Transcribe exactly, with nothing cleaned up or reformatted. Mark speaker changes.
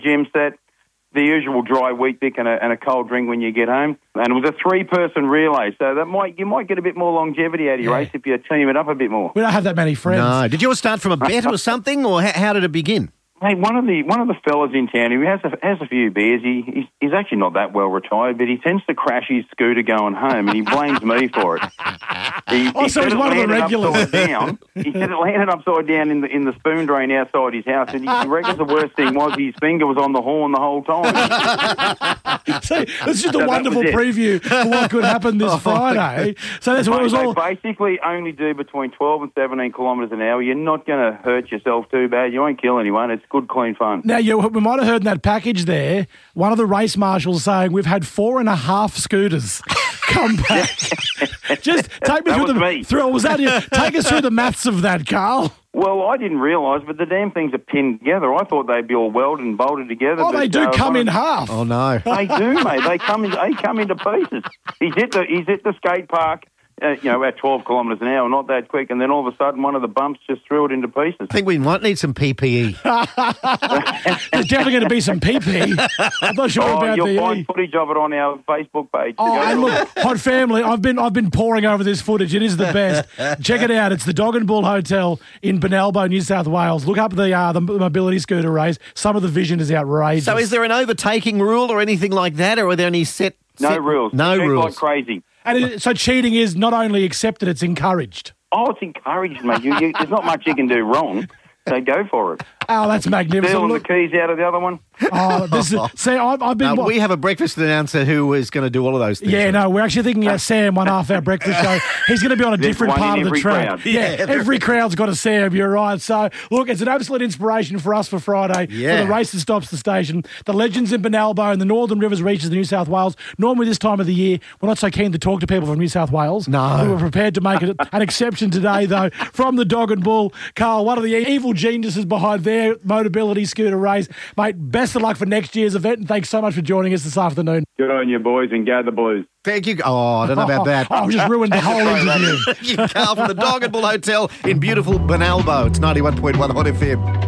Speaker 1: gym set, the usual dry wheat bick and a, and a cold drink when you get home. And it was a three-person relay, so that might you might get a bit more longevity out of your
Speaker 2: Yeah.
Speaker 1: race if you team it up a bit more.
Speaker 2: We don't have that many friends.
Speaker 3: No. Did yours start from a bet or something, or how, how did it begin?
Speaker 1: Hey, one of the one of the fellas in town who has a, has a few beers, he, he's, he's actually not that well retired, but he tends to crash his scooter going home, and he blames me for it. He,
Speaker 2: Oh,
Speaker 1: he
Speaker 2: so
Speaker 1: said
Speaker 2: he's
Speaker 1: it
Speaker 2: one of the
Speaker 1: landed
Speaker 2: regulars.
Speaker 1: upside down. He said it landed upside down in the in the spoon drain outside his house, and he reckons the worst thing was his finger was on the horn the whole time.
Speaker 2: See, this is just a
Speaker 1: that
Speaker 2: wonderful
Speaker 1: was it.
Speaker 2: preview for what could happen this Friday. So that's what it was
Speaker 1: They
Speaker 2: all.
Speaker 1: basically only do between twelve and seventeen kilometres an hour. You're not going to hurt yourself too bad. You won't kill anyone. It's good, clean fun.
Speaker 2: Now, you, we might have heard in that package there, one of the race marshals saying we've had four and a half scooters come back. Just take me
Speaker 1: That
Speaker 2: through
Speaker 1: was
Speaker 2: the
Speaker 1: me.
Speaker 2: through. Was that you? Take us through the maths of that, Carl.
Speaker 1: Well, I didn't realise, but the damn things are pinned together. I thought they'd be all welded and bolted together.
Speaker 2: Oh,
Speaker 1: but,
Speaker 2: they do
Speaker 1: uh,
Speaker 2: come
Speaker 1: one
Speaker 2: in
Speaker 1: of-
Speaker 2: half.
Speaker 3: Oh, no.
Speaker 1: They do, mate. They come in. They come into pieces. He's at the he's at the skate park, uh, you know, at twelve kilometres an hour, not that quick, and then all of a sudden, one of the bumps just threw it into pieces.
Speaker 3: I think we might need some P P E.
Speaker 2: There's definitely going to be some P P. I'm not sure
Speaker 1: Oh,
Speaker 2: about
Speaker 1: you'll
Speaker 2: the
Speaker 1: find
Speaker 2: E.
Speaker 1: footage of it on our Facebook page.
Speaker 2: Oh,
Speaker 1: Go
Speaker 2: and
Speaker 1: to
Speaker 2: look, Hot Family, I've been I've been poring over this footage. It is the best. Check it out. It's the Dog and Bull Hotel in Benalbo, New South Wales. Look up the uh, the mobility scooter race. Some of the vision is outrageous.
Speaker 3: So is there an overtaking rule or anything like that, or are there any set...
Speaker 1: No
Speaker 3: set-
Speaker 1: rules.
Speaker 3: No
Speaker 1: Check
Speaker 3: rules.
Speaker 1: like crazy.
Speaker 2: And it, so cheating is not only accepted, it's encouraged.
Speaker 1: Oh, it's encouraged, mate. You, you, there's not much you can do wrong. So go for it.
Speaker 2: Oh, that's magnificent.
Speaker 1: Stealing the
Speaker 2: Look,
Speaker 1: keys out of the other one.
Speaker 2: oh, this is, see, I've, I've been...
Speaker 3: Uh, we have a breakfast announcer who is going to do all of those things.
Speaker 2: Yeah, no, we're actually thinking about Sam, one half our breakfast show. He's going to be on a
Speaker 1: There's
Speaker 2: different
Speaker 1: one
Speaker 2: part
Speaker 1: in
Speaker 2: of the
Speaker 1: every
Speaker 2: track.
Speaker 1: crowd.
Speaker 2: Yeah, every crowd's got a Sam, you're right. So, look, it's an absolute inspiration for us for Friday,
Speaker 3: Yeah.
Speaker 2: for the race that stops the station. The legends in Benalbo and the Northern Rivers reaches of New South Wales. Normally this time of the year, we're not so keen to talk to people from New South Wales.
Speaker 3: No.
Speaker 2: We were prepared to make it an exception today, though, from the Dog and Bull. Carl, one of the evil geniuses behind their Motability scooter race. Mate, best of luck for next year's event, and thanks so much for joining us this afternoon.
Speaker 1: Good on you, boys, and go the Blues.
Speaker 3: Thank you. Oh, I don't know about that.
Speaker 2: Oh, I've just ruined the whole interview.
Speaker 3: Thank you, Carl, from the Dog and Bull Hotel in beautiful Benalbo. It's ninety-one point one Hot F M.